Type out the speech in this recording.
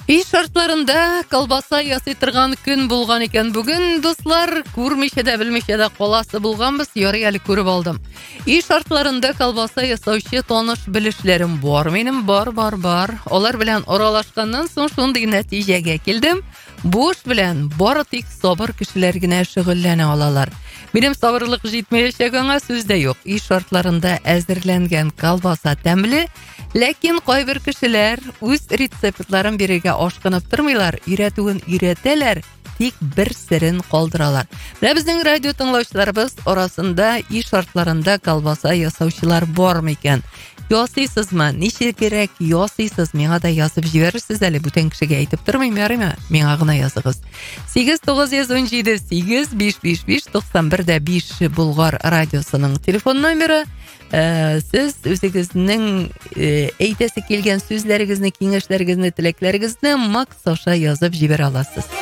Үй шартларында колбаса ясый торган көн булган икән бүген, дуслар. Күрмичә дә, белмичә дә каласы булганбыз, ярый әле күреп алдым. Үй шартларында колбаса ясаучы таныш белешләрем бар минем, бар. Алар белән аралашканнан соң шундый нәтиҗәгә килдем. Буш белән бары тик сабыр кешеләр генә шөгыльләнә алалар. Минем сабырлык җитмәячәк аңа сүз дә юк. Үй шартларында әзерләнгән колбаса тәмле, ләкин кайбер кешеләр үз рецептларын бирергә ашкынып тормыйлар, өйрәтүен өйрәтәләр, тик бер серен калдыралар. Менә безнең радио тыңлаучыларыбыз арасында үй шартларында колбаса ясаучылар бармы икән? Ясыйсызмы? Ничек кирәк ясыйсыз? Миңа да язып җибәрерсез әле, бүтән кешегә әйтеп тормыйм, ярыймы? Миңа гына языгыз. 8917 85591 Булгар радиосының телефон номеры. Сез үзегезнең әйтәсе килгән сүзләрегезне, киңәшләрегезне, теләкләрегезне Макс аша язып җибәрә аласыз.